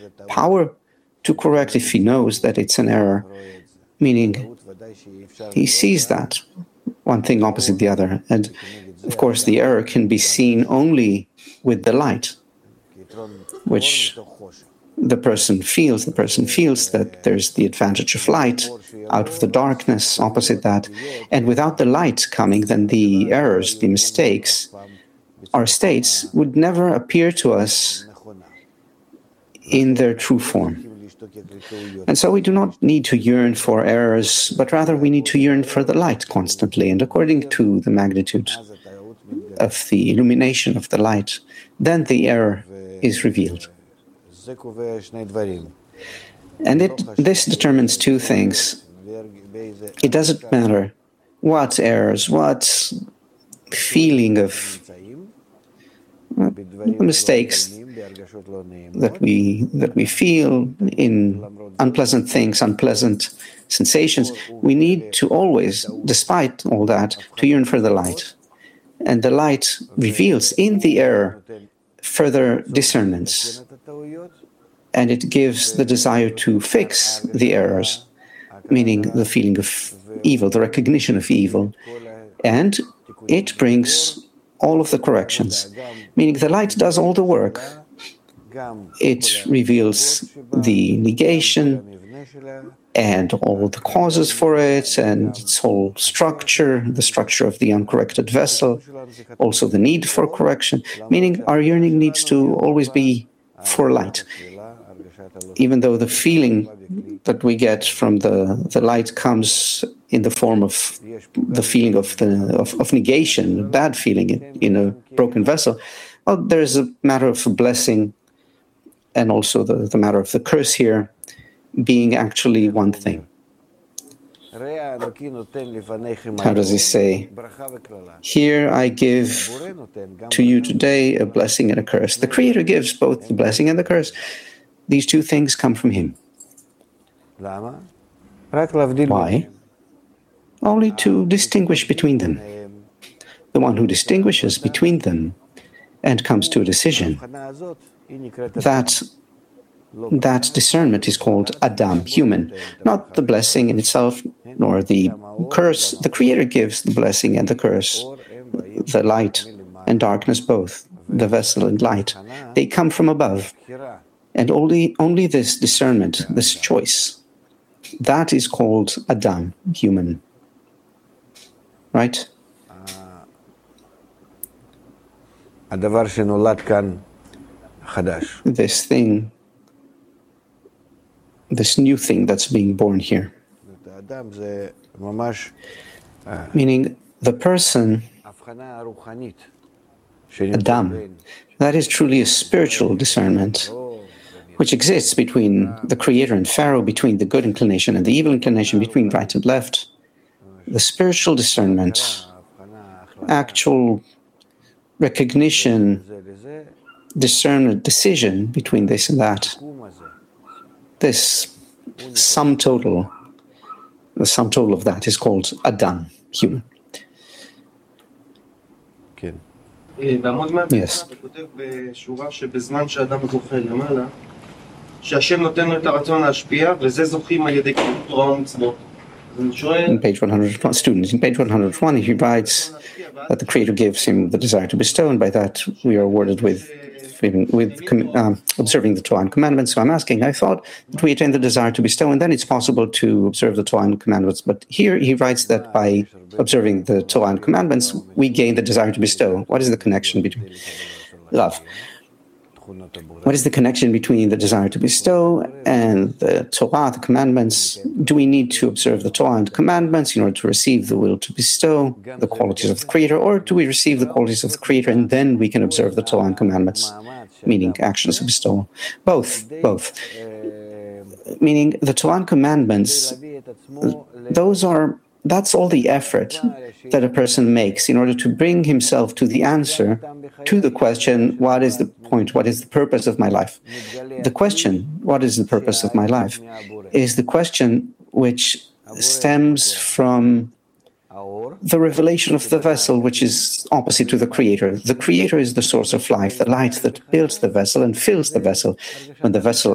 power to correct if he knows that it's an error, meaning he sees that, one thing opposite the other. And of course, the error can be seen only with the light, which the person feels. The person feels that there's the advantage of light out of the darkness opposite that. And without the light coming, then the errors, the mistakes, our states would never appear to us in their true form. And so we do not need to yearn for errors, but rather we need to yearn for the light constantly. And according to the magnitude of the illumination of the light, then the error is revealed. And this determines two things. It doesn't matter what errors, what feeling of mistakes that we feel in unpleasant things, unpleasant sensations. We need to always, despite all that, to yearn for the light. And the light reveals in the error further discernments. And it gives the desire to fix the errors, meaning the feeling of evil, the recognition of evil. And it brings all of the corrections, meaning the light does all the work. It reveals the negation and all the causes for it and its whole structure, the structure of the uncorrected vessel, also the need for correction, meaning our yearning needs to always be for light. Even though the feeling that we get from the light comes in the form of the feeling of negation, a bad feeling in a broken vessel, well, there is a matter of blessing and also the matter of the curse here being actually one thing. How does he say? Here I give to you today a blessing and a curse. The Creator gives both the blessing and the curse. These two things come from Him. Why? Only to distinguish between them. The one who distinguishes between them and comes to a decision, that discernment is called Adam, human, not the blessing in itself, nor the curse. The Creator gives the blessing and the curse, the light and darkness both, the vessel and light. They come from above. And only this discernment, this choice, that is called Adam, human. Right? This thing, this new thing that's being born here. Meaning the person, Adam, that is truly a spiritual discernment, which exists between the Creator and Pharaoh, between the good inclination and the evil inclination, between right and left. The spiritual discernment, actual recognition, discernment, decision between this and that. This sum total, the sum total of that is called Adam, human. Yes. In page 101, students, in page 120, he writes that the Creator gives him the desire to bestow, and by that we are awarded with observing the Torah and commandments. So I'm asking, I thought that we attain the desire to bestow, and then it's possible to observe the Torah and commandments. But here he writes that by observing the Torah and commandments, we gain the desire to bestow. What is the connection between love? What is the connection between the desire to bestow and the Torah, the commandments? Do we need to observe the Torah and commandments in order to receive the will to bestow, the qualities of the Creator, or do we receive the qualities of the Creator and then we can observe the Torah and commandments, meaning actions of bestowal? Both. Meaning the Torah and commandments, that's all the effort that a person makes in order to bring himself to the answer to the question, what is the point, what is the purpose of my life? The question, what is the purpose of my life, is the question which stems from the revelation of the vessel, which is opposite to the Creator. The Creator is the source of life, the light that builds the vessel and fills the vessel. When the vessel